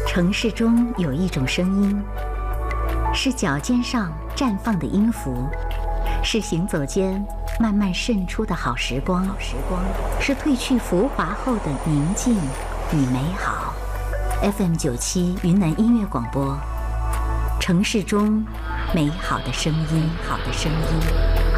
城市中有一种声音，是脚尖上绽放的音符，是行走间慢慢渗出的好时光，是褪去浮华后的宁静与美好。FM97云南音乐广播，城市中美好的声音，